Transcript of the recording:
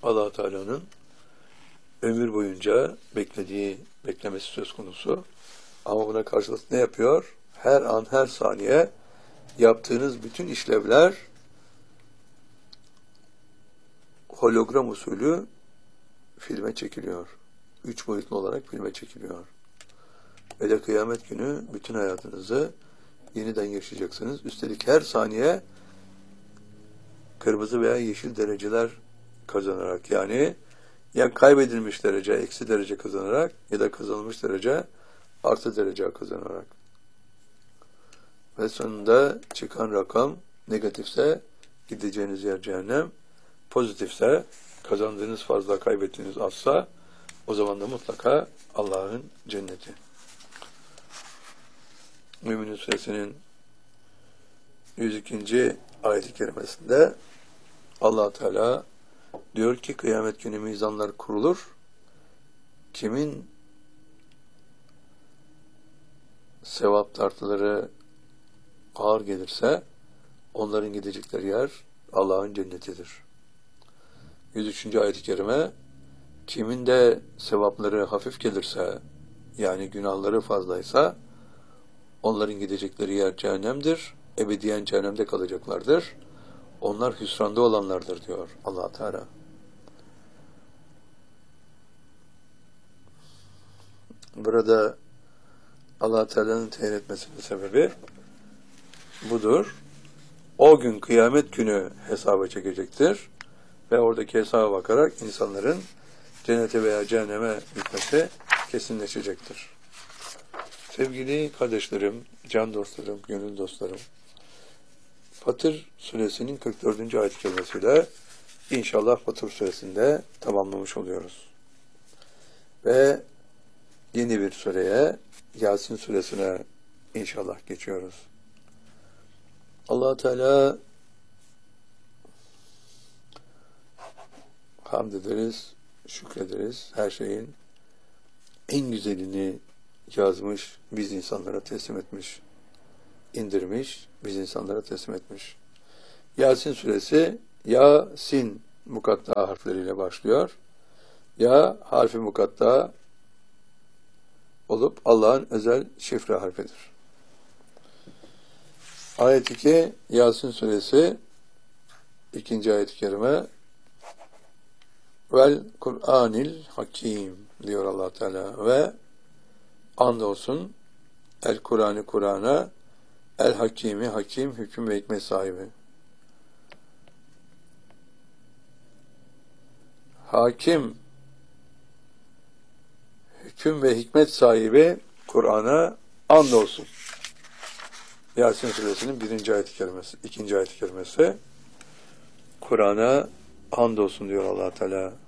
Allah Teala'nın ömür boyunca beklemesi söz konusu. Ama buna karşılık ne yapıyor? Her an, her saniye yaptığınız bütün işlevler hologram usulü filme çekiliyor. 3 boyutlu olarak filme çekiliyor. Ve de kıyamet günü bütün hayatınızı yeniden yaşayacaksınız. Üstelik her saniye kırmızı veya yeşil dereceler kazanarak, yani ya kaybedilmiş derece, eksi derece kazanarak ya da kazanılmış derece, artı derece kazanarak. Ve sonunda çıkan rakam negatifse gideceğiniz yer cehennem, pozitifse kazandığınız fazla, kaybettiğiniz azsa o zaman da mutlaka Allah'ın cenneti. Mü'minin Suresinin 102. ayet-i kerimesinde Allah Teala diyor ki kıyamet günü mizanlar kurulur. Kimin sevap tartıları ağır gelirse onların gidecekleri yer Allah'ın cennetidir. 103. ayet-i kerime kimin de sevapları hafif gelirse, yani günahları fazlaysa onların gidecekleri yer cehennemdir. Ebediyen cehennemde kalacaklardır. Onlar hüsranda olanlardır diyor Allah Teala. Burada Allah Teala'nın teyin etmesinin sebebi budur. O gün kıyamet günü hesaba çekecektir ve oradaki hesaba bakarak insanların cennete veya cehenneme gitmesi kesinleşecektir. Sevgili kardeşlerim, can dostlarım, gönül dostlarım, Fatır Suresinin 44. ayet-i kerimesiyle inşallah Fatır Suresinde tamamlamış oluyoruz. Ve yeni bir sureye, Yasin Suresine inşallah geçiyoruz. Allah Teala hamd ederiz, şükrederiz. Her şeyin en güzelini yazmış, biz insanlara teslim etmiş, indirmiş, biz insanlara teslim etmiş. Yasin suresi Yasin mukatta harfleriyle başlıyor. Ya harfi mukatta olup Allah'ın özel şifre harfidir. Ayet 2 Yasin suresi 2. ayet-i kerime vel Kur'anil Hakim diyor Allah Teala ve andolsun el Kur'an'ı Kur'an'a el Hakimi hakim hüküm ve hikmet sahibi. Hakim hüküm ve hikmet sahibi Kur'an'a andolsun. Yasin suresinin 1. ayet-i kerimesi, 2. ayet-i kerimesi Kur'an'a andolsun diyor Allah Teala.